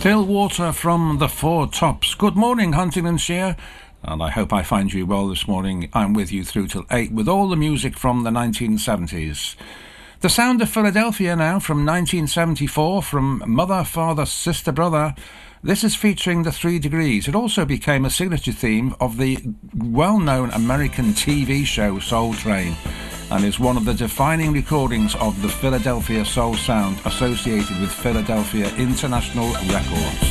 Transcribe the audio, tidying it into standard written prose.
Still Water from the Four Tops. Good morning, Huntingdonshire, and I hope I find you well this morning. I'm with you through till 8 with all the music from the 1970s. The Sound of Philadelphia now from 1974 from Mother, Father, Sister, Brother. This is featuring the 3 Degrees. It also became a signature theme of the well-known American TV show Soul Train, and is one of the defining recordings of the Philadelphia soul sound associated with Philadelphia International Records.